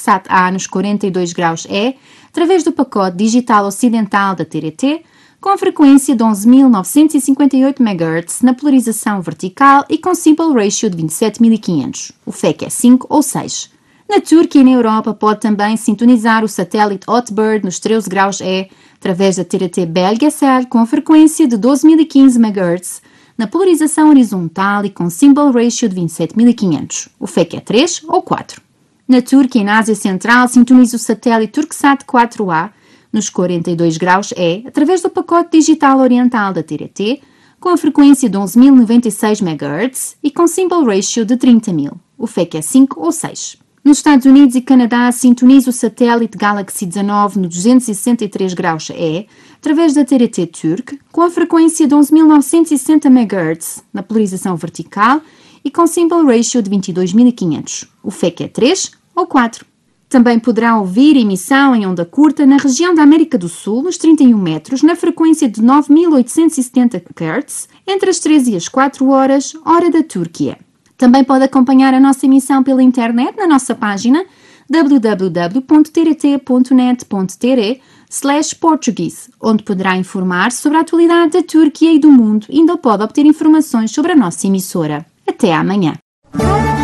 Turksat-A nos 42 graus E, através do pacote digital ocidental da TDT, com a frequência de 11.958 MHz na polarização vertical e com Simple Ratio de 27.500. O FEC é 5 ou 6. Na Turquia e na Europa pode também sintonizar o satélite Hotbird nos 13 graus E, através da TDT Belgesel com a frequência de 12.015 MHz, na polarização horizontal e com Symbol Ratio de 27.500. O FEC é 3 ou 4. Na Turquia e na Ásia Central, sintoniza o satélite Turksat 4A nos 42 graus E, através do pacote digital oriental da TDT, com a frequência de 11.096 MHz e com Symbol Ratio de 30.000. O FEC é 5 ou 6. Nos Estados Unidos e Canadá, sintoniza o satélite Galaxy 19 no 263 graus E, através da TDT Turk, com a frequência de 11.960 MHz na polarização vertical e com Symbol Ratio de 22.500. O FEC é 3 ou 4. Também poderá ouvir emissão em onda curta na região da América do Sul, nos 31 metros, na frequência de 9.870 Hz, entre as 13 e as 4 horas, hora da Turquia. Também pode acompanhar a nossa emissão pela internet na nossa página www.tdt.net.tr/portuguese, onde poderá informar sobre a atualidade da Turquia e do mundo e ainda pode obter informações sobre a nossa emissora. Até amanhã!